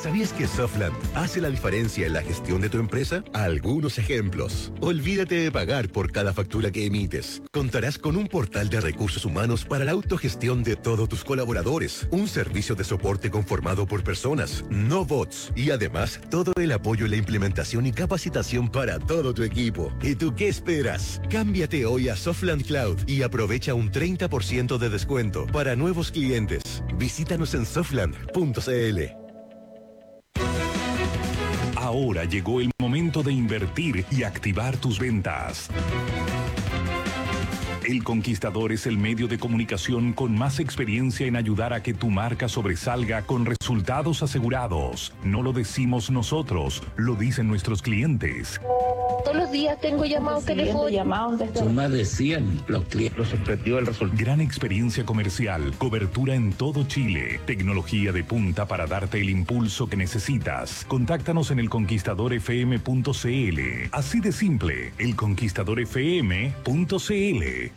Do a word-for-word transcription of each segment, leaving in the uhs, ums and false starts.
¿Sabías que Softland hace la diferencia en la gestión de tu empresa? Algunos ejemplos. Olvídate de pagar por cada factura que emites. Contarás con un portal de recursos humanos para la autogestión de todos tus colaboradores. Un servicio de soporte conformado por personas, no bots. Y además, todo el apoyo en la implementación y capacitación para todo tu equipo. ¿Y tú qué esperas? Cámbiate hoy a Softland Cloud y aprovecha un treinta por ciento de descuento para nuevos clientes. Visítanos en softland punto c l. Ahora llegó el momento de invertir y activar tus ventas. El Conquistador es el medio de comunicación con más experiencia en ayudar a que tu marca sobresalga con resultados asegurados. No lo decimos nosotros, lo dicen nuestros clientes. Todos los días tengo llamados telefónicos. Son más de cien los clientes. Los objetivos del resultado. Gran experiencia comercial, cobertura en todo Chile, tecnología de punta para darte el impulso que necesitas. Contáctanos en el conquistador f m punto c l. Así de simple, el conquistador f m punto c l.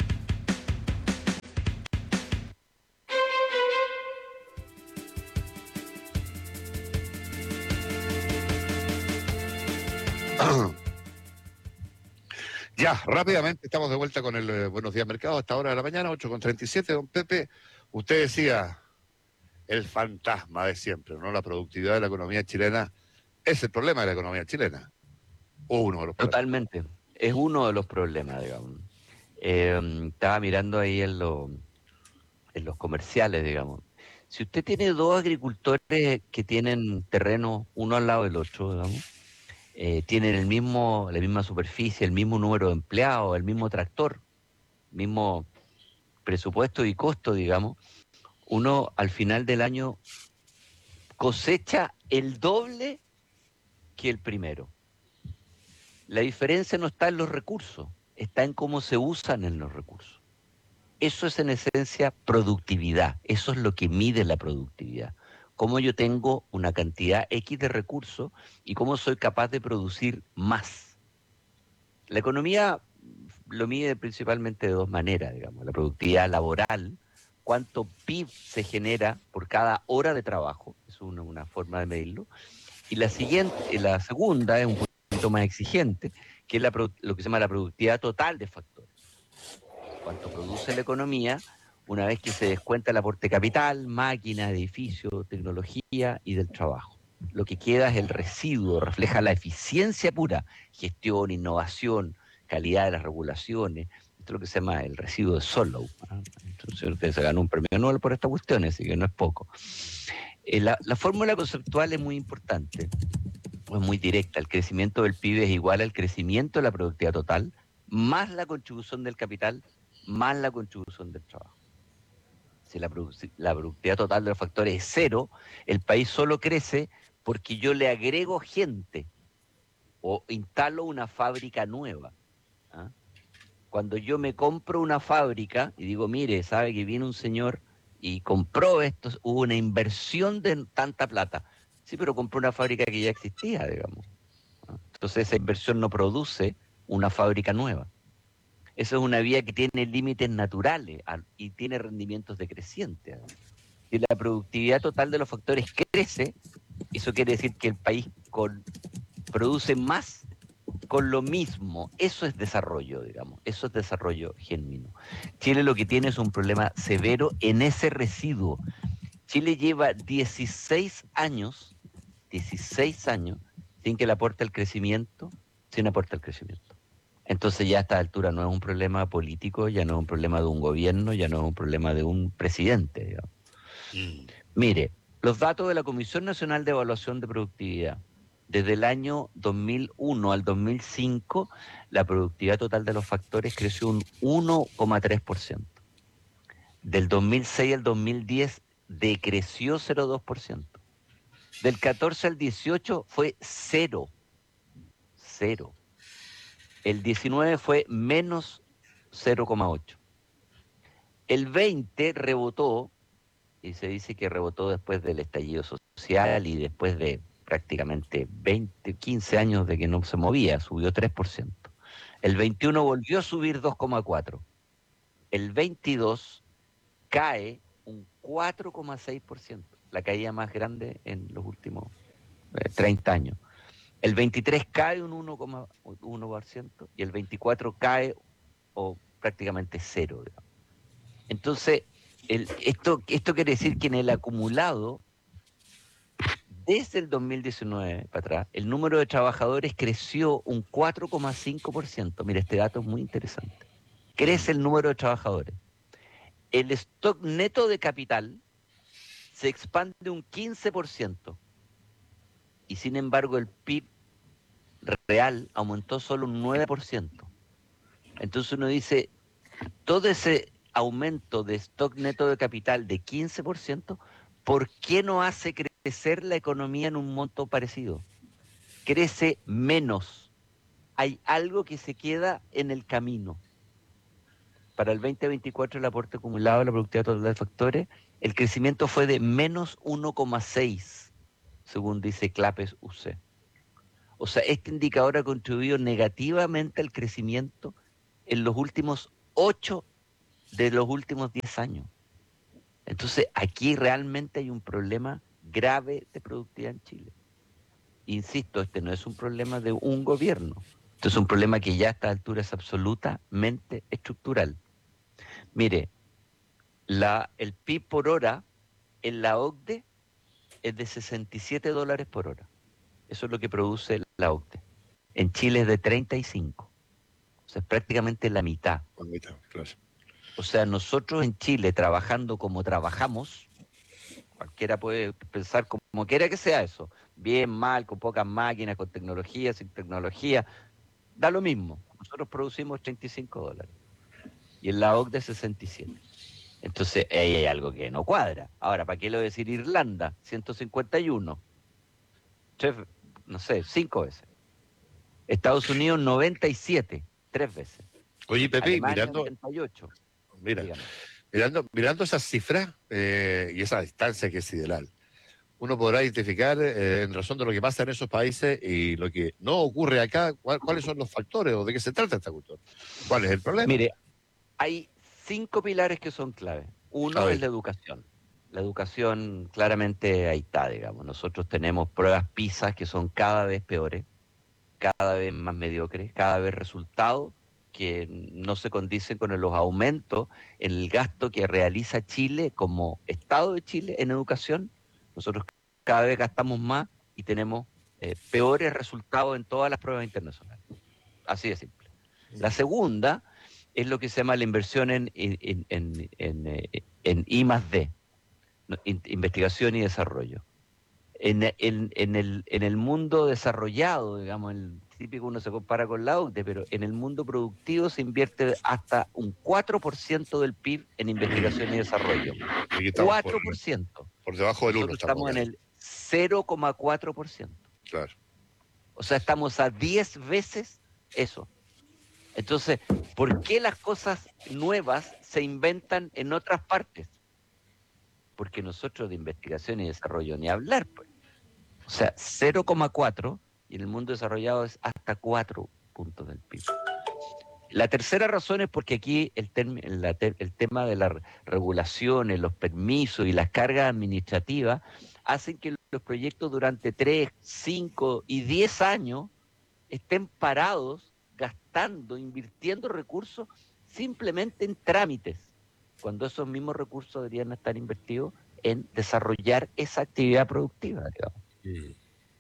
Ya, rápidamente estamos de vuelta con el eh, Buenos Días Mercado a esta hora de la mañana, ocho con treinta y siete. Don Pepe, usted decía el fantasma de siempre, ¿no? La productividad de la economía chilena es el problema de la economía chilena. O uno de los problemas. Totalmente. Es uno de los problemas, digamos. Eh, estaba mirando ahí en, lo, en los comerciales, digamos. Si usted tiene dos agricultores que tienen terreno uno al lado del otro, digamos, Eh, tienen el mismo, la misma superficie, el mismo número de empleados, el mismo tractor, mismo presupuesto y costo, digamos, uno al final del año cosecha el doble que el primero. La diferencia no está en los recursos, está en cómo se usan en los recursos. Eso es en esencia productividad, eso es lo que mide la productividad. Cómo yo tengo una cantidad X de recursos y cómo soy capaz de producir más. La economía lo mide principalmente de dos maneras, digamos. La productividad laboral, cuánto P I B se genera por cada hora de trabajo, es una, una forma de medirlo. Y la siguiente, la segunda es un poquito más exigente, que es la, lo que se llama la productividad total de factores. Cuánto produce la economía una vez que se descuenta el aporte capital, máquina, edificio, tecnología y del trabajo. Lo que queda es el residuo, refleja la eficiencia pura, gestión, innovación, calidad de las regulaciones. Esto es lo que se llama el residuo de Solow. Entonces usted se ganó un premio Nobel por esta cuestión, así que no es poco. Eh, la, la fórmula conceptual es muy importante, es muy directa. El crecimiento del P I B es igual al crecimiento de la productividad total, más la contribución del capital, más la contribución del trabajo. Si la, la productividad total de los factores es cero, el país solo crece porque yo le agrego gente o instalo una fábrica nueva. ¿Ah? Cuando yo me compro una fábrica y digo, mire, sabe que viene un señor y compró esto, hubo una inversión de tanta plata. Sí, pero compró una fábrica que ya existía, digamos. ¿Ah? Entonces esa inversión no produce una fábrica nueva. Eso es una vía que tiene límites naturales y tiene rendimientos decrecientes. Si la productividad total de los factores crece, eso quiere decir que el país con, produce más con lo mismo. Eso es desarrollo, digamos. Eso es desarrollo genuino. Chile lo que tiene es un problema severo en ese residuo. Chile lleva dieciséis años, dieciséis años, sin que le aporte el crecimiento, sin aporte al crecimiento. Entonces ya a esta altura no es un problema político, ya no es un problema de un gobierno, ya no es un problema de un presidente, digamos. Mm. Mire, los datos de la Comisión Nacional de Evaluación de Productividad. Desde el año dos mil uno al dos mil cinco, la productividad total de los factores creció un uno coma tres por ciento. Del dos mil seis al dos mil diez decreció cero coma dos por ciento. Del catorce al dieciocho fue cero. Cero. El diecinueve fue menos cero coma ocho. El veinte rebotó, y se dice que rebotó después del estallido social y después de prácticamente veinte, quince años de que no se movía, subió tres por ciento. El veintiuno volvió a subir dos coma cuatro. El veintidós cae un cuatro coma seis por ciento, la caída más grande en los últimos eh, treinta años. El veintitrés cae un uno coma uno por ciento y el veinticuatro cae o prácticamente cero, digamos. Entonces, el, esto, esto quiere decir que en el acumulado, desde el dos mil diecinueve para atrás, el número de trabajadores creció un cuatro coma cinco por ciento. Mira, este dato es muy interesante. Crece el número de trabajadores. El stock neto de capital se expande un quince por ciento. Y sin embargo, el P I B real aumentó solo un nueve por ciento. Entonces uno dice, todo ese aumento de stock neto de capital de quince por ciento, ¿por qué no hace crecer la economía en un monto parecido? Crece menos. Hay algo que se queda en el camino. Para el veinte veinticuatro el aporte acumulado de la productividad total de factores, el crecimiento fue de menos uno coma seis, según dice Clapes U C. O sea, este indicador ha contribuido negativamente al crecimiento en los últimos ocho de los últimos diez años. Entonces, aquí realmente hay un problema grave de productividad en Chile. Insisto, este no es un problema de un gobierno. Esto es un problema que ya a esta altura es absolutamente estructural. Mire, la, el P I B por hora en la O C D E es de sesenta y siete dólares por hora. Eso es lo que produce la O C D E. En Chile es de treinta y cinco. O sea, es prácticamente la mitad. La mitad, claro. O sea, nosotros en Chile, trabajando como trabajamos, cualquiera puede pensar como quiera que sea eso, bien, mal, con pocas máquinas, con tecnología, sin tecnología, da lo mismo. Nosotros producimos treinta y cinco dólares y en la O C D E sesenta y siete. Entonces, ahí hay algo que no cuadra. Ahora, ¿para qué lo decir Irlanda? ciento cincuenta y uno. Tres, no sé, cinco veces. Estados Unidos, noventa y siete, tres veces. Oye, Pepe, Alemania, mirando, ochenta y ocho. mira, Dígame. mirando, mirando esas cifras eh, y esa distancia que es ideal, uno podrá identificar eh, en razón de lo que pasa en esos países y lo que no ocurre acá, cuál, cuáles son los factores o de qué se trata esta cuestión. ¿Cuál es el problema? Mire, hay cinco pilares que son clave. Uno A ver. es la educación. La educación claramente ahí está, digamos. Nosotros tenemos pruebas PISA que son cada vez peores, cada vez más mediocres, cada vez resultados que no se condicen con los aumentos en el gasto que realiza Chile como Estado de Chile en educación. Nosotros cada vez gastamos más y tenemos eh, peores resultados en todas las pruebas internacionales. Así de simple. La segunda es lo que se llama la inversión en, en, en, en, en, en I más D, investigación y desarrollo. En, en, en, el, en el mundo desarrollado, digamos, el típico uno se compara con la O C D E, pero en el mundo productivo se invierte hasta un cuatro por ciento del P I B en investigación y desarrollo. Aquí estamos cuatro por ciento. Por, por debajo del uno. Nosotros estamos en el cero coma cuatro por ciento. Claro. O sea, estamos a diez veces eso. Entonces, ¿por qué las cosas nuevas se inventan en otras partes? Porque nosotros de investigación y desarrollo ni hablar, pues. O sea, cero coma cuatro y en el mundo desarrollado es hasta cuatro puntos del P I B. La tercera razón es porque aquí el, term- la te- el tema de las regulaciones, los permisos y las cargas administrativas hacen que los proyectos durante tres, cinco y diez años estén parados, gastando, invirtiendo recursos simplemente en trámites, cuando esos mismos recursos deberían estar invertidos en desarrollar esa actividad productiva, digamos. Mm.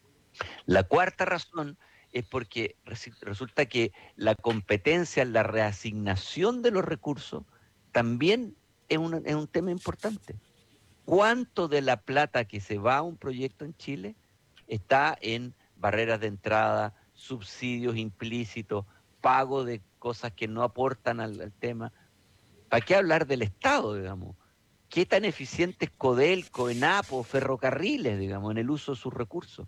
La cuarta razón es porque res- resulta que la competencia, la reasignación de los recursos, también es un, es un tema importante. ¿Cuánto de la plata que se va a un proyecto en Chile está en barreras de entrada, subsidios implícitos, pago de cosas que no aportan al, al tema? ¿Para qué hablar del Estado, digamos? ¿Qué tan eficiente es Codelco, ENAPO, Ferrocarriles, digamos, en el uso de sus recursos?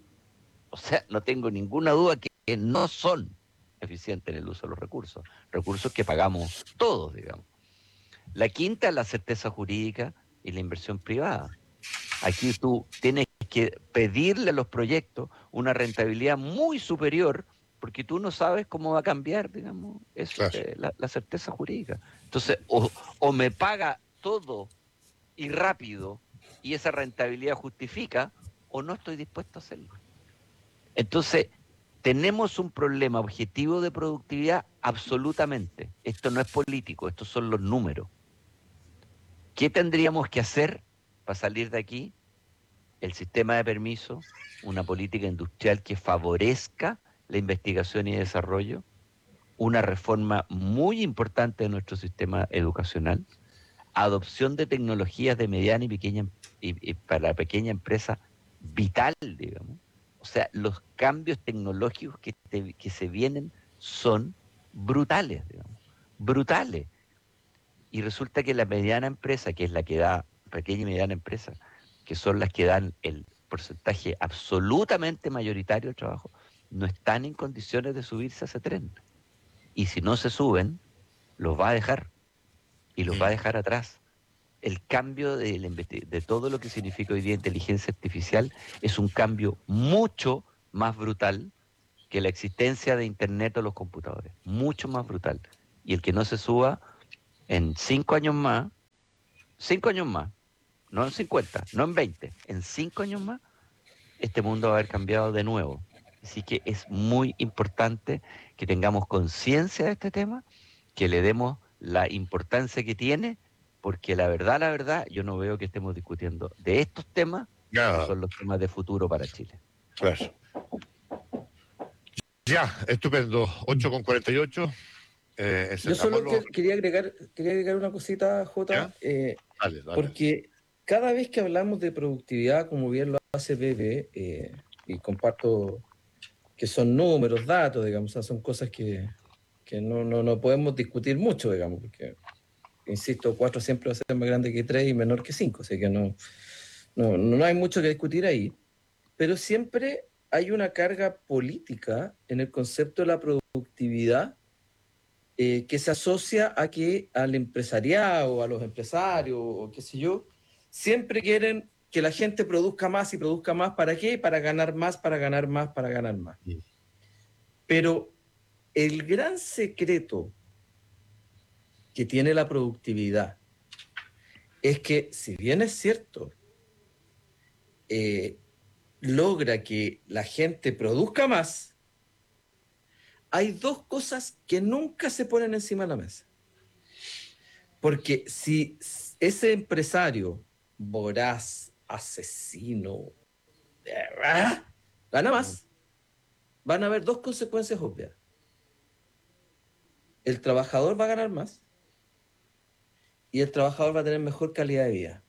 O sea, no tengo ninguna duda que, que no son eficientes en el uso de los recursos, recursos que pagamos todos, digamos. La quinta es la certeza jurídica y la inversión privada. Aquí tú tienes que pedirle a los proyectos una rentabilidad muy superior porque tú no sabes cómo va a cambiar, digamos, es, Claro. eh, la, la certeza jurídica. Entonces, o, o me paga todo y rápido y esa rentabilidad justifica, o no estoy dispuesto a hacerlo. Entonces, ¿tenemos un problema objetivo de productividad? Absolutamente. Esto no es político, estos son los números. ¿Qué tendríamos que hacer para salir de aquí? El sistema de permiso, una política industrial que favorezca la investigación y desarrollo, una reforma muy importante de nuestro sistema educacional, adopción de tecnologías de mediana y pequeña y, y para la pequeña empresa vital, digamos. O sea, los cambios tecnológicos que, te, que se vienen son brutales, digamos, brutales. Y resulta que la mediana empresa, que es la que da, pequeña y mediana empresa, que son las que dan el porcentaje absolutamente mayoritario del trabajo, no están en condiciones de subirse a ese tren. Y si no se suben, los va a dejar. Y los va a dejar atrás. El cambio de, de todo lo que significa hoy día inteligencia artificial es un cambio mucho más brutal que la existencia de Internet o los computadores. Mucho más brutal. Y el que no se suba en cinco años más, cinco años más, no en cincuenta, no en veinte, en cinco años más, este mundo va a haber cambiado de nuevo. Así que es muy importante que tengamos conciencia de este tema, que le demos la importancia que tiene, porque la verdad, la verdad, yo no veo que estemos discutiendo de estos temas, Ya. que son los temas de futuro para Chile. Claro. Ya, estupendo. ocho con cuarenta y ocho. Eh, Yo solo que, quería agregar quería agregar una cosita, Jota, eh, dale, dale. porque cada vez que hablamos de productividad, como bien lo hace Pepe, eh, y comparto que son números, datos, digamos, o sea, son cosas que, que no, no, no podemos discutir mucho, digamos, porque, insisto, cuatro siempre va a ser más grande que tres y menor que cinco, así que no, no, no hay mucho que discutir ahí, pero siempre hay una carga política en el concepto de la productividad, eh, que se asocia a que al empresariado, a los empresarios, o qué sé yo, siempre quieren que la gente produzca más y produzca más. ¿Para qué? Para ganar más, para ganar más, para ganar más. Sí. Pero el gran secreto que tiene la productividad es que, si bien es cierto, eh, logra que la gente produzca más, hay dos cosas que nunca se ponen encima de la mesa. Porque si ese empresario voraz, asesino, ¿verdad?, gana más, van a haber dos consecuencias obvias. El trabajador va a ganar más y el trabajador va a tener mejor calidad de vida.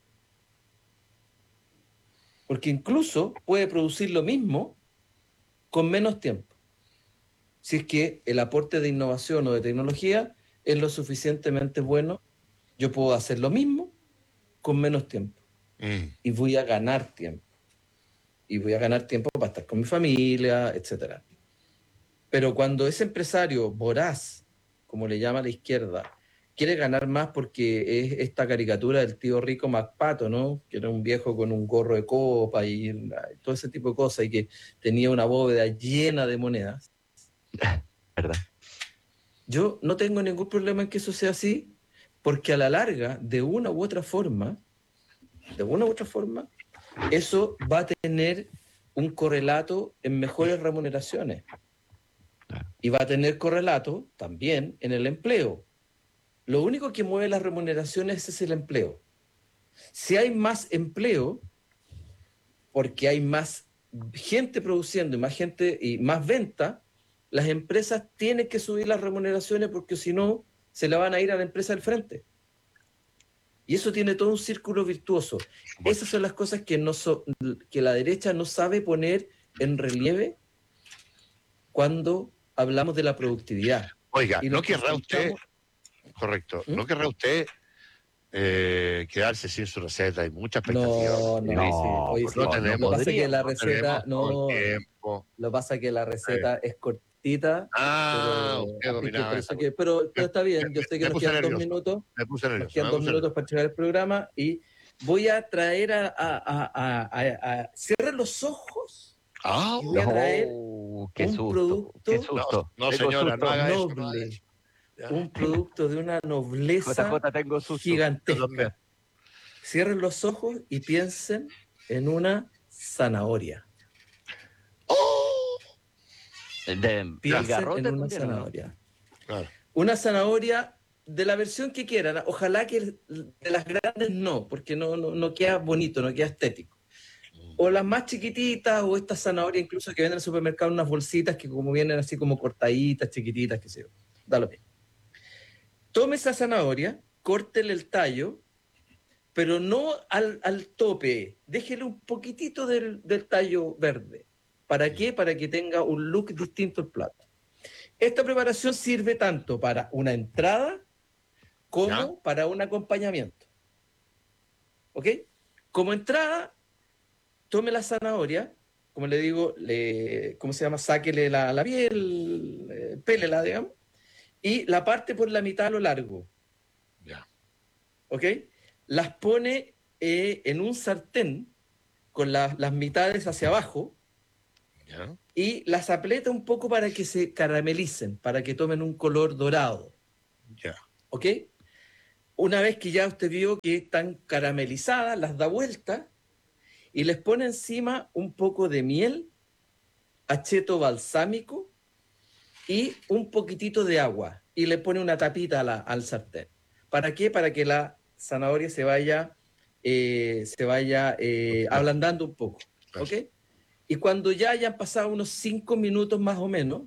Porque incluso puede producir lo mismo con menos tiempo. Si es que el aporte de innovación o de tecnología es lo suficientemente bueno, yo puedo hacer lo mismo con menos tiempo. Mm. Y voy a ganar tiempo. Y voy a ganar tiempo para estar con mi familia, etcétera. Pero cuando ese empresario voraz, como le llama a la izquierda, quiere ganar más porque es esta caricatura del tío rico MacPato, ¿no?, que era un viejo con un gorro de copa y todo ese tipo de cosas, y que tenía una bóveda llena de monedas. ¿Verdad? Yo no tengo ningún problema en que eso sea así, porque a la larga, de una u otra forma, de una u otra forma, eso va a tener un correlato en mejores remuneraciones. Y va a tener correlato también en el empleo. Lo único que mueve las remuneraciones es el empleo. Si hay más empleo, porque hay más gente produciendo y más gente y más venta, las empresas tienen que subir las remuneraciones, porque si no, se la van a ir a la empresa del frente. Y eso tiene todo un círculo virtuoso. Esas son las cosas que, no so, que la derecha no sabe poner en relieve cuando hablamos de la productividad. Oiga, ¿no querrá usted, correcto, ¿Mm? ¿no querrá usted eh, quedarse sin su receta? Hay mucha expectativa. No, no, no, sí. Oye, no, sí, no tenemos, lo que pasa es que la no receta, no, tiempo. Lo pasa es que la receta eh. es cortita. Ah, pero, usted dominaba que eso. Que, pero, pero está bien, yo sé que me nos quedan nervioso. dos minutos. Me puse nervioso. Nos quedan me dos puse minutos nervioso. para entregar el programa y voy a traer a... a, a, a, a, a cierren los ojos. Ah, y voy a traer no, qué un susto, producto qué susto. No, no Tengo señora, susto. no haga eso. noble. Un producto de una nobleza J J, tengo susto. gigantesca. Cierren los ojos y piensen en una zanahoria. ¡Oh! De, Piensen en una también, zanahoria. ¿No? Claro. Una zanahoria de la versión que quieran. Ojalá que de las grandes no, porque no, no, no queda bonito, no queda estético. O las más chiquititas, o estas zanahorias incluso que venden en el supermercado, unas bolsitas que como vienen así como cortaditas, chiquititas, qué sé yo. Da lo mismo. Tome esa zanahoria, córtele el tallo, pero no al, al tope. Déjele un poquitito del, del tallo verde. ¿Para qué? Para que tenga un look distinto al plato. Esta preparación sirve tanto para una entrada como ¿Ya? para un acompañamiento. ¿Ok? Como entrada, tome la zanahoria, como le digo, le, ¿cómo se llama? Sáquele la, la piel, eh, pélela, digamos, y la parte por la mitad a lo largo. Ya. ¿Ok? Las pone eh, en un sartén con la, las mitades hacia abajo Ya. y las aprieta un poco para que se caramelicen, para que tomen un color dorado. Ya. ¿Ok? Una vez que ya usted vio que están caramelizadas, las da vuelta y les pone encima un poco de miel, acheto balsámico y un poquitito de agua. Y le pone una tapita a la, al sartén. ¿Para qué? Para que la zanahoria se vaya, eh, se vaya eh, ablandando un poco. ¿Ok? Y cuando ya hayan pasado unos cinco minutos más o menos,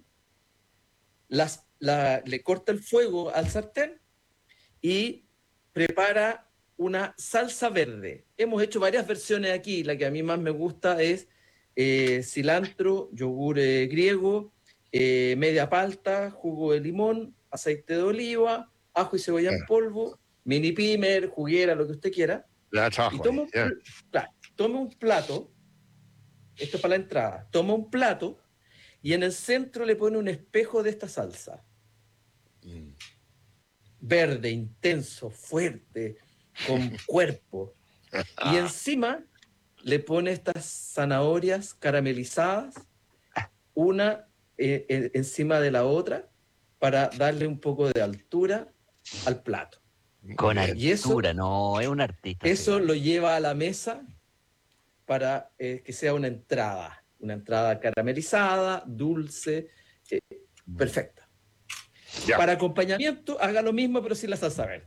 las, la, le corta el fuego al sartén y prepara una salsa verde. Hemos hecho varias versiones aquí. La que a mí más me gusta es eh, cilantro, yogur eh, griego, eh, media palta, jugo de limón, aceite de oliva, ajo y cebolla en polvo, mini pimer, juguera, lo que usted quiera. La trabajo Y toma ahí, un, ya. pl- claro, toma un plato, esto es para la entrada, toma un plato y en el centro le pone un espejo de esta salsa. Mm. Verde, intenso, fuerte, con cuerpo. Y encima le pone estas zanahorias caramelizadas, una eh, eh, encima de la otra, para darle un poco de altura al plato. Con Bien. Y eso- altura, no, es un artista. Eso ese lo lleva a la mesa para eh, que sea una entrada, una entrada caramelizada, dulce, eh, perfecta. Ya. Para acompañamiento, haga lo mismo, pero sin la salsa verde.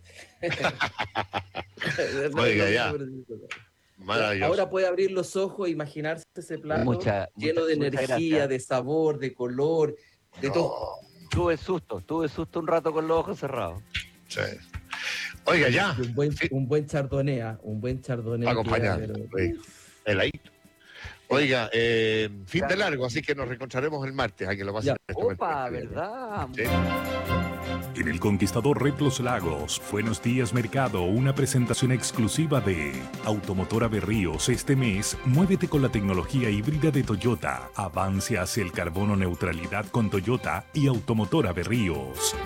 Oiga, ya. Maravilloso. Ahora puede abrir los ojos e imaginarse ese plato Mucha- lleno mucha- de muchas energía, gracias. de sabor, de color, de todo. Oh, Tuve susto, tuve susto un rato con los ojos cerrados. sí. Oiga, ya. Y Un buen, Sí. un buen chardonnay, ¿ah? un buen chardonnay. Acompañado. queda, pero- Rico. Heladito. Oiga, eh, fin de largo, así que nos reencontraremos el martes. A que lo pasen Ya. perfectamente Opa, bien. ¿verdad? Sí. En el Conquistador Red Los Lagos, Buenos Días Mercado, una presentación exclusiva de Automotora Berríos. Este mes, muévete con la tecnología híbrida de Toyota. Avance hacia el carbono neutralidad con Toyota y Automotora Berríos.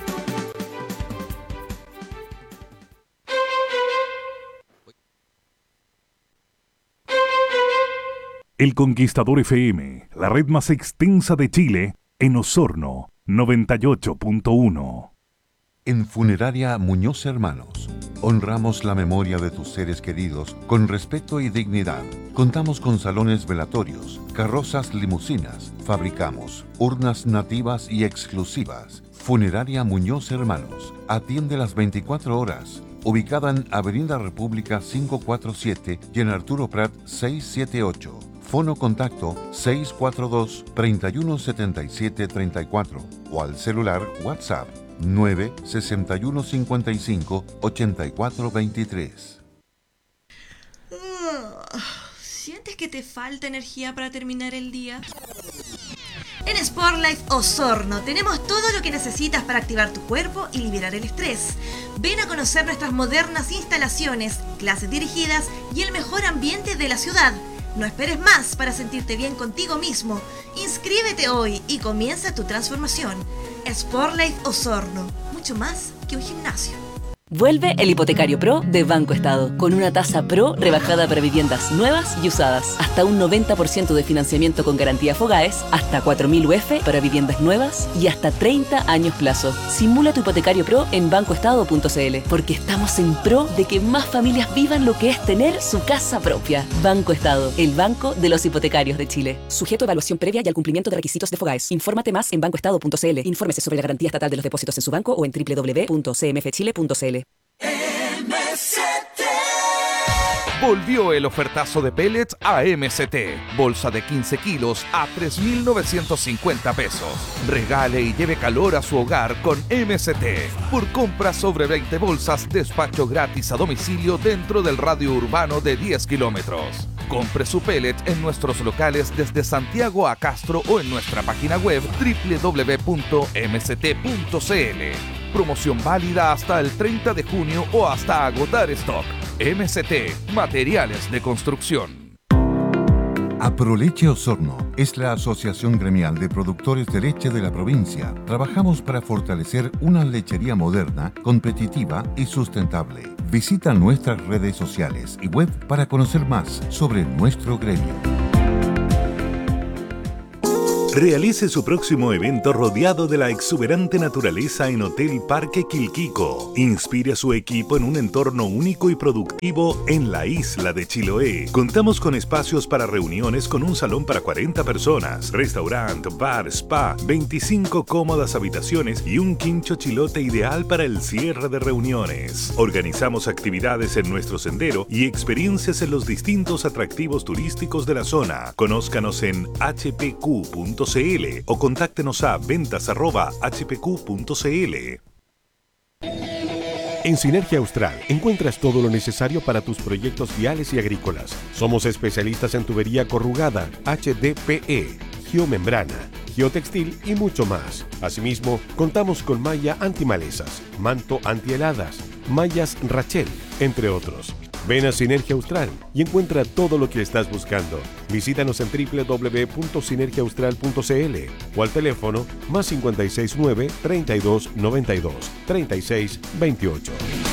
El Conquistador F M, la red más extensa de Chile, en Osorno, noventa y ocho punto uno. En Funeraria Muñoz Hermanos, honramos la memoria de tus seres queridos con respeto y dignidad. Contamos con salones velatorios, carrozas limusinas, fabricamos urnas nativas y exclusivas. Funeraria Muñoz Hermanos, atiende las veinticuatro horas, ubicada en Avenida República quinientos cuarenta y siete y en Arturo Prat seiscientos setenta y ocho. Fono contacto seis cuatro dos, tres uno siete siete tres cuatro o al celular WhatsApp nueve seis uno cinco cinco ocho cuatro dos tres. ¿Sientes que te falta energía para terminar el día? En Sportlife Osorno tenemos todo lo que necesitas para activar tu cuerpo y liberar el estrés. Ven a conocer nuestras modernas instalaciones, clases dirigidas y el mejor ambiente de la ciudad. No esperes más para sentirte bien contigo mismo. Inscríbete hoy y comienza tu transformación. Sportlife Osorno, mucho más que un gimnasio. Vuelve el Hipotecario Pro de Banco Estado, con una tasa Pro rebajada para viviendas nuevas y usadas. Hasta un noventa por ciento de financiamiento con garantía Fogaes, hasta cuatro mil U F para viviendas nuevas y hasta treinta años plazo. Simula tu Hipotecario Pro en banco estado punto c l, porque estamos en pro de que más familias vivan lo que es tener su casa propia. Banco Estado, el banco de los hipotecarios de Chile. Sujeto a evaluación previa y al cumplimiento de requisitos de Fogaes. Infórmate más en banco estado punto c l. Infórmese sobre la garantía estatal de los depósitos en su banco o en doble u doble u doble u punto c m f chile punto c l. M C T. Volvió el ofertazo de pellets a M C T. Bolsa de quince kilos a tres mil novecientos cincuenta pesos. Regale y lleve calor a su hogar con M C T. Por compra sobre veinte bolsas, despacho gratis a domicilio dentro del radio urbano de diez kilómetros. Compre su pellet en nuestros locales desde Santiago a Castro o en nuestra página web doble u doble u doble u punto m c t punto c l. Promoción válida hasta el treinta de junio o hasta agotar stock. M C T, materiales de construcción. Aproleche Osorno es la asociación gremial de productores de leche de la provincia. Trabajamos para fortalecer una lechería moderna, competitiva y sustentable. Visita nuestras redes sociales y web para conocer más sobre nuestro gremio. Realice su próximo evento rodeado de la exuberante naturaleza en Hotel Parque Quilquico. Inspire a su equipo en un entorno único y productivo en la isla de Chiloé. Contamos con espacios para reuniones con un salón para cuarenta personas, restaurante, bar, spa, veinticinco cómodas habitaciones y un quincho chilote ideal para el cierre de reuniones. Organizamos actividades en nuestro sendero y experiencias en los distintos atractivos turísticos de la zona. Conózcanos en h p q punto c l o contáctenos a ventas arroba h p q punto c l. En Sinergia Austral encuentras todo lo necesario para tus proyectos viales y agrícolas. Somos especialistas en tubería corrugada, H D P E, geomembrana, geotextil y mucho más. Asimismo, contamos con malla antimalezas, manto antiheladas, mallas Rachel, entre otros. Ven a Sinergia Austral y encuentra todo lo que estás buscando. Visítanos en doble u doble u doble u punto sinergia austral punto c l o al teléfono más cinco seis nueve, treinta y dos, noventa y dos, treinta y seis, veintiocho.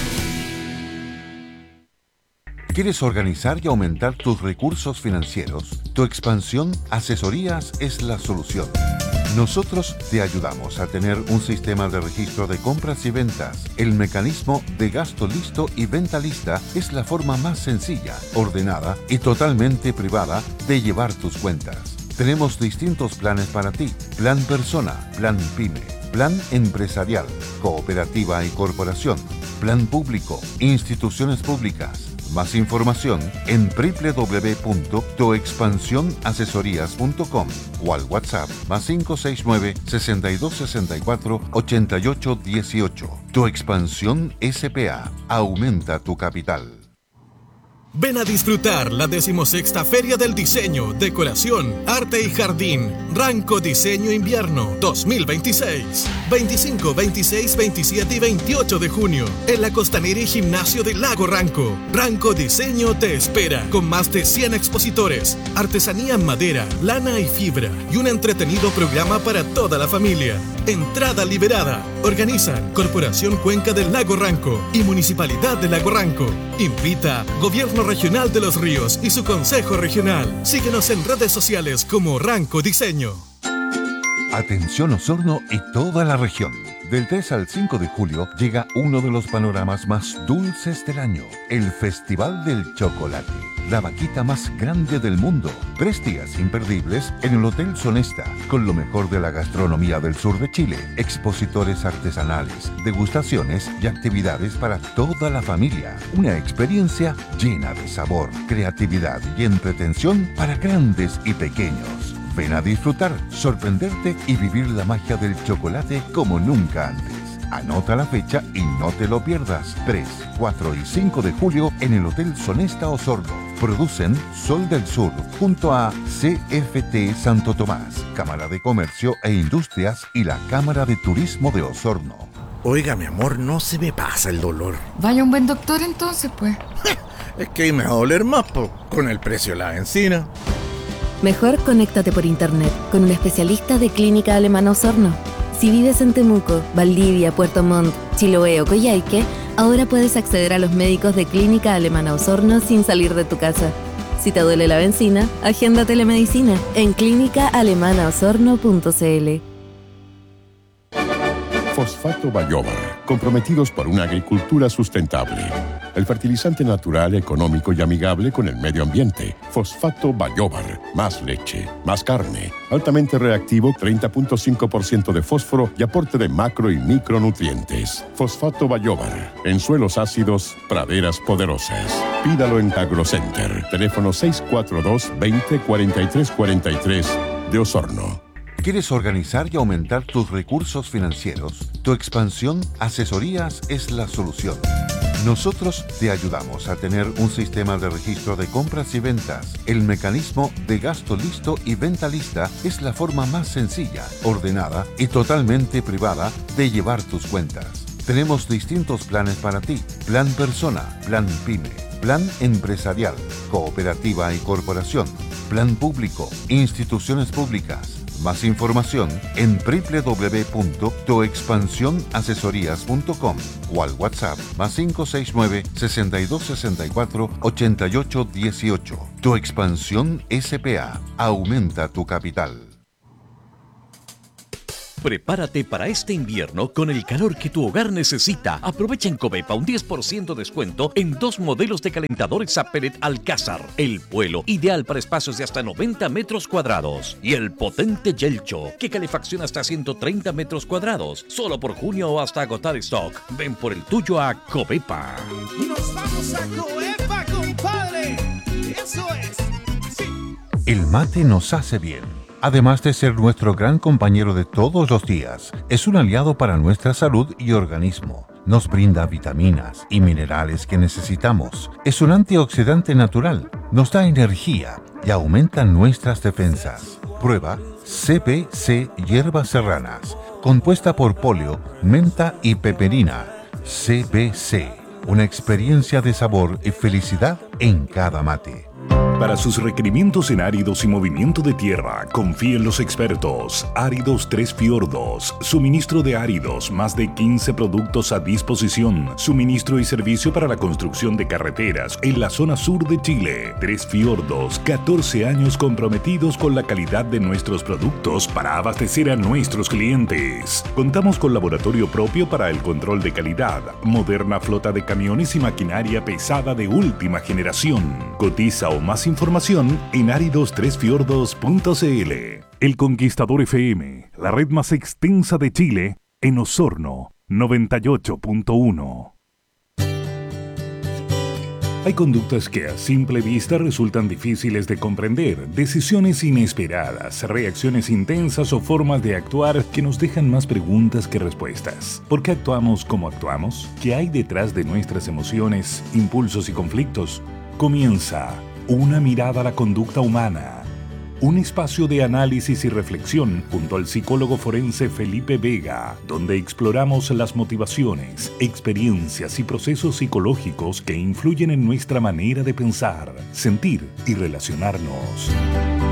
¿Quieres organizar y aumentar tus recursos financieros? Tu Expansión Asesorías es la solución. Nosotros te ayudamos a tener un sistema de registro de compras y ventas. El mecanismo de gasto listo y venta lista es la forma más sencilla, ordenada y totalmente privada de llevar tus cuentas. Tenemos distintos planes para ti: plan persona, plan pyme, plan empresarial, cooperativa y corporación, plan público, instituciones públicas. Más información en doble u doble u doble u punto tu expansión asesorías punto com o al WhatsApp más cinco seis nueve, sesenta y dos sesenta y cuatro, ochenta y ocho dieciocho. Tu Expansión S P A. Aumenta tu capital. Ven a disfrutar la decimosexta Feria del Diseño, Decoración, Arte y Jardín, Ranco Diseño Invierno dos mil veintiséis. veinticinco, veintiséis, veintisiete y veintiocho de junio, en la Costanera y Gimnasio del Lago Ranco. Ranco Diseño te espera, con más de cien expositores, artesanía en madera, lana y fibra, y un entretenido programa para toda la familia. Entrada liberada. Organizan Corporación Cuenca del Lago Ranco y Municipalidad del Lago Ranco. Invita Gobierno Regional de los Ríos y su Consejo Regional. Síguenos en redes sociales como Ranco Diseño. Atención Osorno y toda la región. Del tres al cinco de julio llega uno de los panoramas más dulces del año, el Festival del Chocolate, la vaquita más grande del mundo. Tres días imperdibles en el Hotel Sonesta, con lo mejor de la gastronomía del sur de Chile, expositores artesanales, degustaciones y actividades para toda la familia. Una experiencia llena de sabor, creatividad y entretención para grandes y pequeños. Ven a disfrutar, sorprenderte y vivir la magia del chocolate como nunca antes. Anota la fecha y no te lo pierdas. tres, cuatro y cinco de julio en el Hotel Sonesta Osorno. Producen Sol del Sur junto a C F T Santo Tomás, Cámara de Comercio e Industrias y la Cámara de Turismo de Osorno. Oiga, mi amor, no se me pasa el dolor. Vaya un buen doctor entonces, pues. Es que ahí me va a doler más, po, con el precio de la benzina. Mejor conéctate por internet con un especialista de Clínica Alemana Osorno. Si vives en Temuco, Valdivia, Puerto Montt, Chiloé o Coyhaique, Ahora puedes acceder a los médicos de Clínica Alemana Osorno sin salir de tu casa. Si te duele la benzina, agenda telemedicina en clínica alemana osorno punto c l. Fosfato Bayóvar, comprometidos por una agricultura sustentable. El fertilizante natural, económico y amigable con el medio ambiente. Fosfato Bayóvar, más leche, más carne, altamente reactivo, treinta punto cinco por ciento de fósforo y aporte de macro y micronutrientes. Fosfato Bayóvar, en suelos ácidos, praderas poderosas. Pídalo en AgroCenter, teléfono seis cuatro dos, veinte, cuarenta y tres cuarenta y tres de Osorno. ¿Quieres organizar y aumentar tus recursos financieros? Tu Expansión Asesorías es la solución. Nosotros te ayudamos a tener un sistema de registro de compras y ventas. El mecanismo de gasto listo y venta lista es la forma más sencilla, ordenada y totalmente privada de llevar tus cuentas. Tenemos distintos planes para ti. Plan Persona, Plan Pyme, Plan Empresarial, Cooperativa y Corporación, Plan Público, Instituciones Públicas. Más información en doble u doble u doble u punto tu expansión asesorías punto com o al WhatsApp más cinco seis nueve, sesenta y dos sesenta y cuatro, ochenta y ocho dieciocho. Tu Expansión S P A. Aumenta tu capital. Prepárate para este invierno con el calor que tu hogar necesita. Aprovecha en Covepa un diez por ciento de descuento en dos modelos de calentadores a pellet Alcázar. El Vuelo, ideal para espacios de hasta noventa metros cuadrados. Y el potente Yelcho, que calefacciona hasta ciento treinta metros cuadrados. Solo por junio o hasta agotar stock. Ven por el tuyo a Covepa. Y nos vamos a Covepa, compadre. Eso es. Sí. El mate nos hace bien. Además de ser nuestro gran compañero de todos los días, es un aliado para nuestra salud y organismo. Nos brinda vitaminas y minerales que necesitamos. Es un antioxidante natural, nos da energía y aumenta nuestras defensas. Prueba C B C Hierbas Serranas, compuesta por poleo, menta y peperina. C B C, una experiencia de sabor y felicidad en cada mate. Para sus requerimientos en áridos y movimiento de tierra, confíe en los expertos. Áridos Tres Fiordos. Suministro de áridos, más de quince productos a disposición. Suministro y servicio para la construcción de carreteras en la zona sur de Chile. Tres Fiordos, catorce años comprometidos con la calidad de nuestros productos para abastecer a nuestros clientes. Contamos con laboratorio propio para el control de calidad, moderna flota de camiones y maquinaria pesada de última generación. Cotiza o más información en áridos tres fiordos punto c l. El Conquistador F M, la red más extensa de Chile, en Osorno, noventa y ocho punto uno. Hay conductas que a simple vista resultan difíciles de comprender, decisiones inesperadas, reacciones intensas o formas de actuar que nos dejan más preguntas que respuestas. ¿Por qué actuamos como actuamos? ¿Qué hay detrás de nuestras emociones, impulsos y conflictos? Comienza Una mirada a la conducta humana. Un espacio de análisis y reflexión junto al psicólogo forense Felipe Vega, donde exploramos las motivaciones, experiencias y procesos psicológicos que influyen en nuestra manera de pensar, sentir y relacionarnos.